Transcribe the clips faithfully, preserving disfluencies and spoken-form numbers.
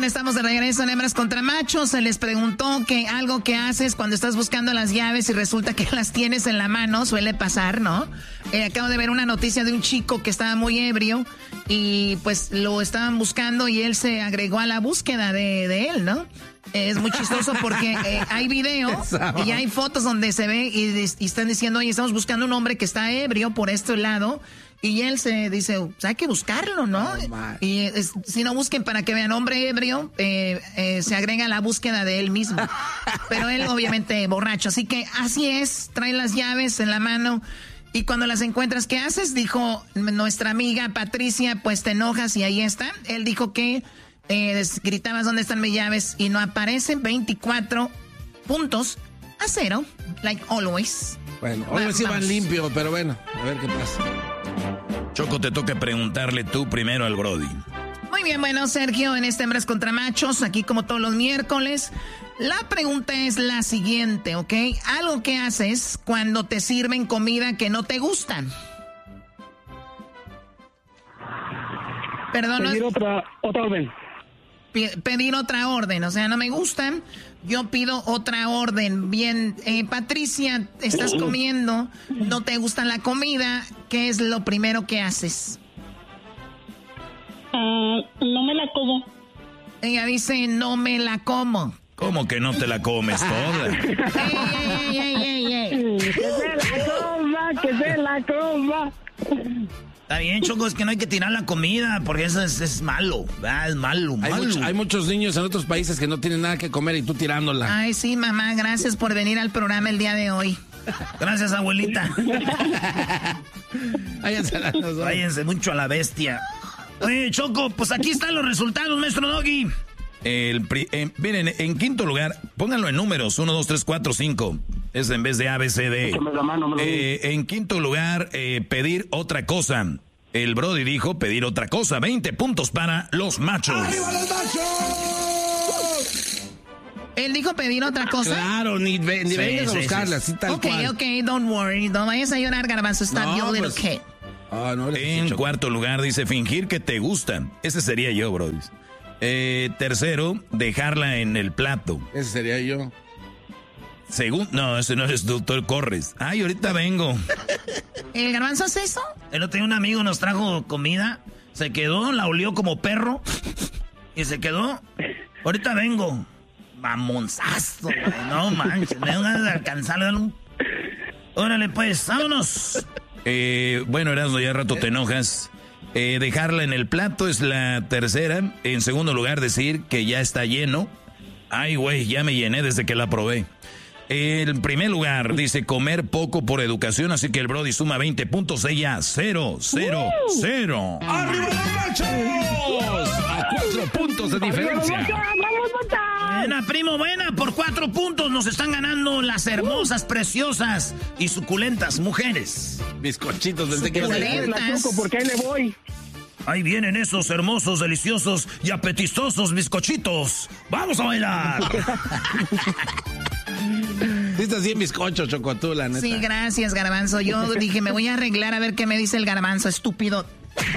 estamos de regreso en Hembras contra Machos. Se les preguntó que algo que haces cuando estás buscando las llaves y resulta que las tienes en la mano, suele pasar, ¿no? Eh, acabo de ver una noticia de un chico que estaba muy ebrio y pues lo estaban buscando y él se agregó a la búsqueda de, de él, ¿no? Eh, es muy chistoso porque eh, hay video y hay fotos donde se ve y, y están diciendo, oye, estamos buscando un hombre que está ebrio por este lado. Y él se dice, pues hay que buscarlo, ¿no? Oh, y es, si no busquen para que vean hombre ebrio, eh, eh, se agrega la búsqueda de él mismo. Pero él obviamente borracho. Así que así es, trae las llaves en la mano y cuando las encuentras, ¿qué haces? Dijo nuestra amiga Patricia, pues te enojas y ahí está. Él dijo que eh, gritabas dónde están mis llaves y no aparecen. Veinticuatro puntos a cero, like always. Bueno, hoy sí van limpio, pero bueno, a ver qué pasa. Choco, te toca preguntarle tú primero al Brody. Muy bien, bueno, Sergio, en este Hembras contra Machos, aquí como todos los miércoles, la pregunta es la siguiente, ¿ok? Algo que haces cuando te sirven comida que no te gustan. Perdón, Pedir no es... otra, otra orden. P- pedir otra orden, o sea, no me gustan, yo pido otra orden. Bien, eh, Patricia, estás comiendo, no te gusta la comida, ¿qué es lo primero que haces? Uh, no me la como. Ella dice, no me la como. ¿Cómo que no te la comes toda? ¡Ey, ey, ey, ey, ey! ¡Que se la coma, que se la coma! Está bien, Choco, es que no hay que tirar la comida, porque eso es, es malo, ¿verdad? Es malo, malo. Hay, mucho, hay muchos niños en otros países que no tienen nada que comer y tú tirándola. Ay, sí, mamá, gracias por venir al programa el día de hoy. Gracias, abuelita. Váyanse, a la Váyanse mucho a la bestia. Oye, Choco, pues aquí están los resultados, maestro Doggy. El, eh, miren, en quinto lugar, pónganlo en números, uno, dos, tres, cuatro, cinco. Es en vez de A, B, C, D. Eh, en quinto lugar, eh, pedir otra cosa. El Brody dijo pedir otra cosa. veinte puntos para los machos. ¡Arriba los machos! ¿Él dijo pedir otra cosa? Claro, ni, ni sí, vengas sí, a buscarla, así sí. tal okay, cual. Ok, ok, don't worry. No vayas a llorar, Garbanzo. Stop no, your little pues, kid. Oh, no, en cuarto lugar, dice fingir que te gustan. Ese sería yo, Brody. Eh, tercero, dejarla en el plato. Ese sería yo. Segundo, no, ese no es doctor Corres. Ay, ahorita vengo. ¿El Garbanzo hace eso? El otro día un amigo nos trajo comida, se quedó, la olió como perro y se quedó. Ahorita vengo. Mamonzazo, güey, no manches, me da ganas de alcanzarle. Un... Órale, pues, vámonos. Eh, bueno, Erasmo, ya rato te enojas. Eh, dejarla en el plato es la tercera. En segundo lugar, decir que ya está lleno. Ay, güey, ya me llené desde que la probé. En primer lugar, dice comer poco por educación, así que el Brody suma veinte puntos, ella cero, cero, cero. ¡Arriba los machos! A cuatro puntos de diferencia. Buena, primo, buena, por cuatro puntos nos están ganando las hermosas, preciosas y suculentas mujeres. Bizcochitos desde que porque ahí le voy. Ahí vienen esos hermosos, deliciosos y apetitosos bizcochitos. ¡Vamos a bailar! Sí, estás bien bizcocho, Choco, tú, la neta. Sí, gracias, Garbanzo. Yo dije, me voy a arreglar a ver qué me dice el Garbanzo, estúpido.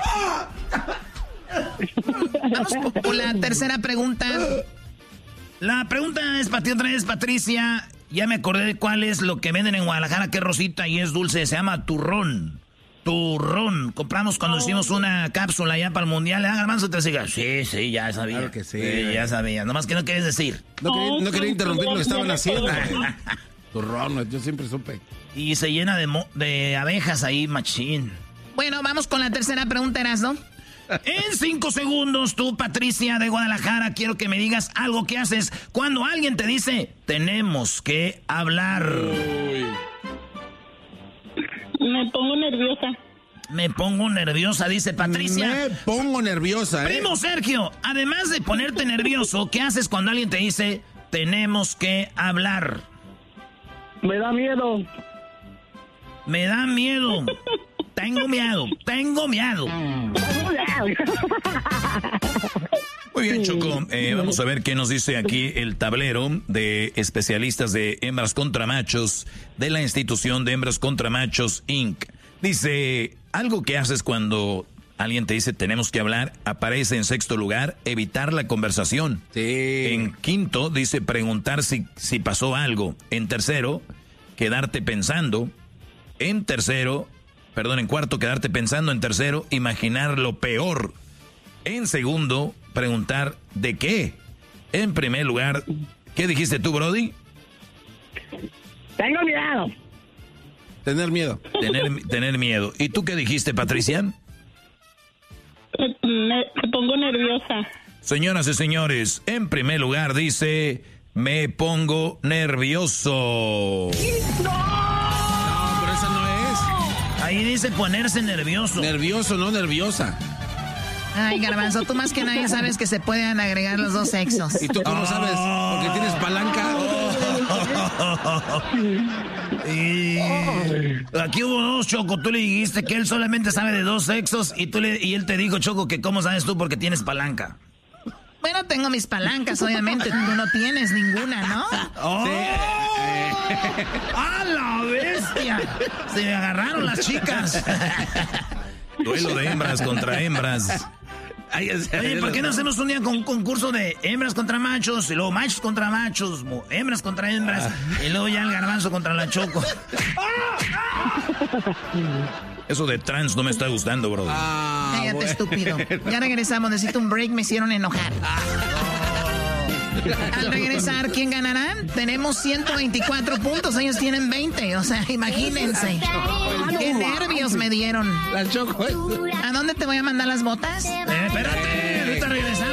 Vamos por la tercera pregunta. La pregunta es para ti otra vez, Patricia. Ya me acordé de cuál es lo que venden en Guadalajara, que es rosita y es dulce. Se llama turrón. Turrón. Compramos cuando oh. hicimos una cápsula ya para el mundial. ¿Ah, Garbanzo? Te siga. Sí, sí, ya sabía. Claro que sí. sí ya sabía. Nomás que no quieres decir. No quería, no quería interrumpir lo que estaban haciendo. Turrón, yo siempre supe. Y se llena de, mo- de abejas ahí, machín. Bueno, vamos con la tercera pregunta, Erasmo. En cinco segundos, tú, Patricia de Guadalajara, quiero que me digas algo que haces cuando alguien te dice, tenemos que hablar. Uy. Me pongo nerviosa. Me pongo nerviosa, dice Patricia. Me pongo nerviosa, ¿eh? Primo Sergio, además de ponerte nervioso, ¿qué haces cuando alguien te dice, tenemos que hablar? Me da miedo. Me da miedo. Tengo miedo, tengo miedo. Muy bien, Choco. Eh, vamos a ver qué nos dice aquí el tablero de especialistas de hembras contra machos de la institución de hembras contra machos incorporated. Dice, algo que haces cuando alguien te dice tenemos que hablar, aparece en sexto lugar, evitar la conversación. Sí. En quinto dice preguntar si, si pasó algo. En tercero, quedarte pensando. En tercero, perdón, en cuarto, quedarte pensando. En tercero, imaginar lo peor. En segundo, preguntar ¿de qué? En primer lugar, ¿qué dijiste tú, Brody? Tengo miedo. Tener miedo. Tener, tener miedo. ¿Y tú qué dijiste, Patricia? Me, me pongo nerviosa. Señoras y señores, en primer lugar dice, me pongo nervioso. No, pero esa no es. Ahí dice ponerse nervioso. Nervioso, no nerviosa. Ay, Garbanzo, tú más que nadie sabes que se pueden agregar los dos sexos. ¿Y tú cómo sabes? Porque tienes palanca. Y aquí hubo dos, Choco. Tú le dijiste que él solamente sabe de dos sexos y tú le, y él te dijo, Choco, que cómo sabes tú porque tienes palanca. Bueno, tengo mis palancas, obviamente. Tú no tienes ninguna, ¿no? ¡Oh! Sí. ¡A la bestia! Se me agarraron las chicas. Duelo de hembras contra hembras. Oye, ¿por qué no hacemos un día con un concurso de hembras contra machos y luego machos contra machos, hembras contra hembras y luego ya el Garbanzo contra la Choco? Eso de trans no me está gustando, bro. Ah, Cállate, bueno. estúpido. Ya regresamos, necesito un break, me hicieron enojar. Al regresar, ¿quién ganará? Tenemos ciento veinticuatro puntos, ellos tienen veinte, o sea, imagínense. Qué nervios me dieron. La Choco. ¿A dónde te voy a mandar las botas? Eh, espérate, ahorita regresamos.